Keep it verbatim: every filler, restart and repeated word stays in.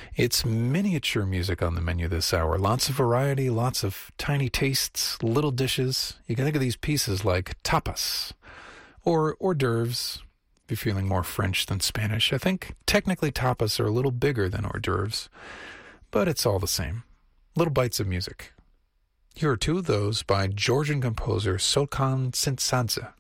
It's miniature music on the menu this hour. Lots of variety, lots of tiny tastes, little dishes. You can think of these pieces like tapas or hors d'oeuvres if you're feeling more French than Spanish. I think technically tapas are a little bigger than hors d'oeuvres, but it's all the same. Little bites of music. Here are two of those by Georgian composer Sokan Tsintsadze.